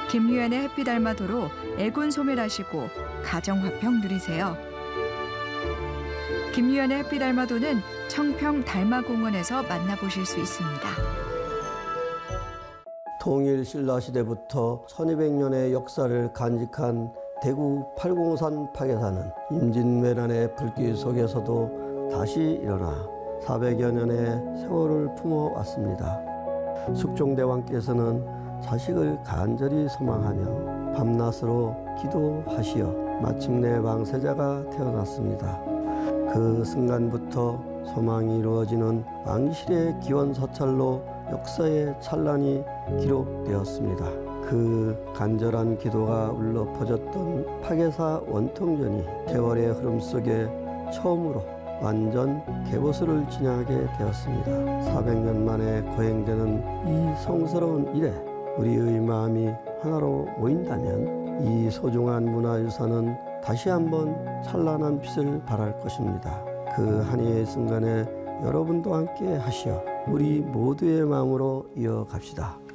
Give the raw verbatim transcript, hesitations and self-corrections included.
김유연의 햇빛 알마도로 애군 소멸하시고 가정화평 누리세요. 김유연의 햇빛 알마도는 청평 달마공원에서 만나보실 수 있습니다. 통일 신라시대부터 천이백 년의 역사를 간직한 대구 팔공산 파괴사는 임진왜란의 불길 속에서도 다시 일어나 사백여 년의 세월을 품어왔습니다. 숙종대왕께서는 자식을 간절히 소망하며 밤낮으로 기도하시어 마침내 왕세자가 태어났습니다. 그 순간부터 소망이 이루어지는 왕실의 기원사찰로 역사의 찬란이 기록되었습니다. 그 간절한 기도가 울려 퍼졌던 파괴사 원통전이 세월의 흐름 속에 처음으로 완전 개보수를 지나게 되었습니다. 사백 년 만에 거행되는 이 성스러운 일에 우리의 마음이 하나로 모인다면 이 소중한 문화유산은 다시 한번 찬란한 빛을 발할 것입니다. 그 한해의 순간에 여러분도 함께 하시어 우리 모두의 마음으로 이어갑시다.